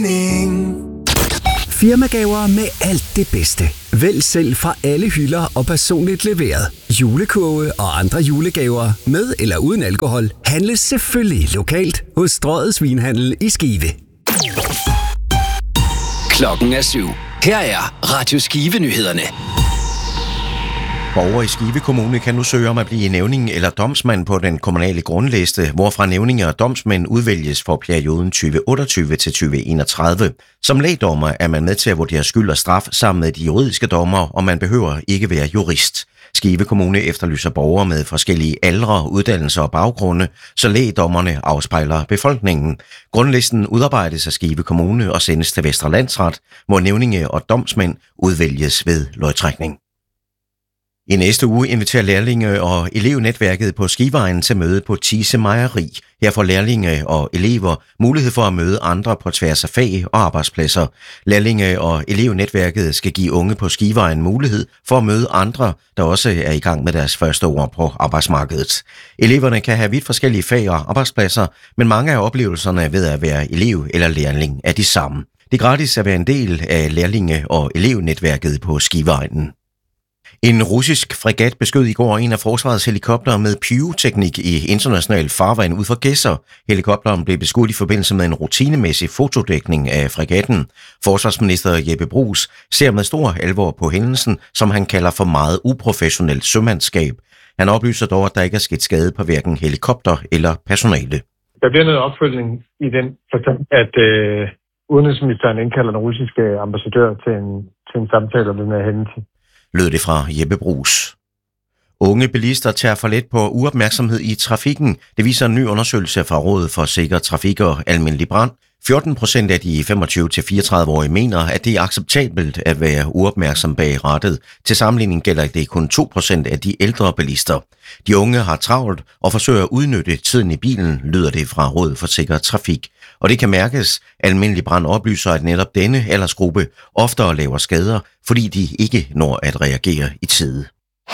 Firmagaver med alt det bedste. Vælg selv fra alle hylder og personligt leveret. Julekurve og andre julegaver med eller uden alkohol handles selvfølgelig lokalt hos Strøget Vinhandel i Skive. Klokken er 7. Her er Radio Skive-nyhederne. Borgere i Skive Kommune kan nu søge om at blive nævning eller domsmand på den kommunale grundliste, hvorfra nævninger og domsmænd udvælges for perioden 2028 til 2031. Som lægdommer er man med til at vurdere skyld og straf sammen med de juridiske dommere, og man behøver ikke være jurist. Skive Kommune efterlyser borgere med forskellige aldre, uddannelser og baggrunde, så lægdommerne afspejler befolkningen. Grundlisten udarbejdes af Skive Kommune og sendes til Vestre Landsret, hvor nævninge og domsmænd udvælges ved lodtrækning. I næste uge inviterer lærlinge og elevnetværket på Skiveegnen til møde på Thise Mejeri. Her får lærlinge og elever mulighed for at møde andre på tværs af fag og arbejdspladser. Lærlinge og elevnetværket skal give unge på Skiveegnen mulighed for at møde andre, der også er i gang med deres første år på arbejdsmarkedet. Eleverne kan have vidt forskellige fag og arbejdspladser, men mange af oplevelserne ved at være elev eller lærling er de samme. Det er gratis at være en del af lærlinge- og elevnetværket på Skiveegnen. En russisk fregat beskød i går en af forsvarets helikoptere med pyroteknik i international farvand ud for Gedser. Helikopteren blev beskudt i forbindelse med en rutinemæssig fotodækning af fregatten. Forsvarsminister Jeppe Bruus ser med stor alvor på hændelsen, som han kalder for meget uprofessionelt sømandskab. Han oplyser dog, at der ikke er sket skade på hverken helikopter eller personale. Der bliver noget opfølgning i den forstand, at udenrigsministeren indkalder den russiske ambassadør til en samtale om den her hændelse. Lød det fra Jeppe Bruus. Unge bilister tager for let på uopmærksomhed i trafikken. Det viser en ny undersøgelse fra Rådet for Sikker Trafik og Almindelig Brand. 14% af de 25-34-årige mener, at det er acceptabelt at være uopmærksom bag rattet. Til sammenligning gælder det kun 2% af de ældre bilister. De unge har travlt og forsøger at udnytte tiden i bilen, lyder det fra Rådet for Sikker Trafik. Og det kan mærkes. Almindelig Brand oplyser, at netop denne aldersgruppe oftere laver skader, fordi de ikke når at reagere i tide.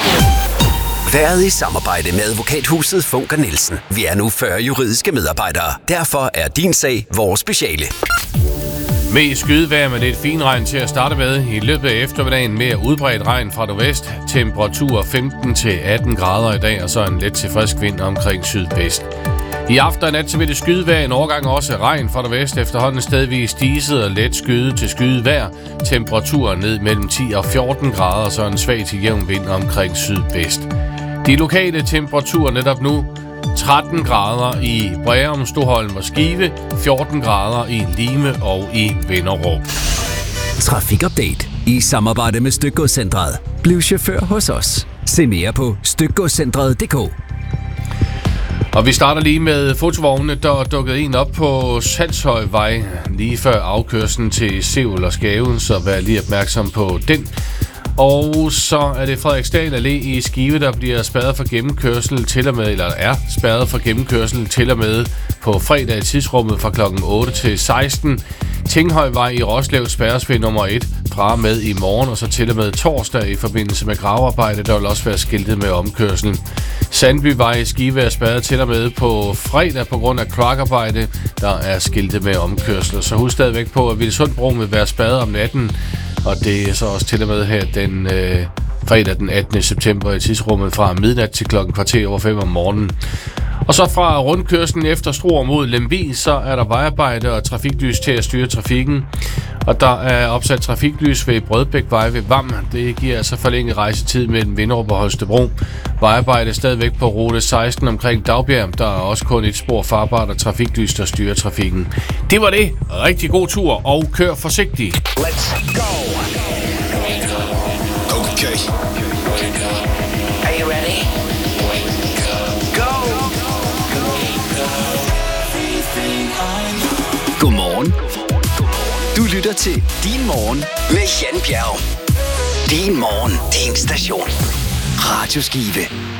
Været i samarbejde med advokathuset Funker Nielsen. Vi er nu 40 juridiske medarbejdere. Derfor er din sag vores speciale. Med skydevejr med lidt finregn til at starte med. I løbet af eftermiddagen mere udbredt regn fra nordvest. Temperatur 15-18 grader i dag, og så en let til frisk vind omkring sydvest. I aften og nat så vil det skydevejr, en overgang også regn fra nordvest. Efterhånden stedvis diset og let skyde til skydevejr. Temperaturer ned mellem 10 og 14 grader, og så en svag til jævn vind omkring sydvest. De lokale temperaturer netop nu 13 grader i Breum, Stoholm og Skive, 14 grader i Lime og i Vinderup. Trafikupdate i samarbejde med Stykgodscentret. Bliv chauffør hos os. Se mere på stykgodscentret.dk. Og vi starter lige med fotovognene, der dukkede en op på Salshøjvej lige før afkørslen til Sevel og Skaven, så vær lige opmærksom på den. Og så er det Frederiksdal Allé i Skive, der bliver spærret for gennemkørsel til og med, eller er spærret for gennemkørsel til og med på fredag i tidsrummet fra kl. 8 til 16. Tinghøjvej i Roslev spærres ved nummer 1 fra med i morgen, og så til og med torsdag i forbindelse med gravearbejde. Der vil også være skiltet med omkørsel. Sandbyvej i Skive er spærret til og med på fredag på grund af kloakarbejde. Der er skiltet med omkørsel. Så husk stadigvæk på, at Vildsundbro vil være spærret om natten. Og det er så også til og med her den fredag den 18. september i tidsrummet fra midnat til klokken 5:15 om morgenen. Og så fra rundkørslen efter Struer mod Lemvig, så er der vejarbejde og trafiklys til at styre trafikken. Og der er opsat trafiklys ved Brødbækvej ved Vam. Det giver altså forlænget rejsetid mellem Vinderup og Holstebro. Vejarbejde stadigvæk på rute 16 omkring Dagbjerg. Der er også kun et spor farbart og trafiklys, der styrer trafikken. Det var det. Rigtig god tur og kør forsigtigt. Let's go. Okay. Are you ready? Go. Godmorgen. Du lytter til Din Morgen med Jan Bjerg. Din Morgen, din station. Radio Skive.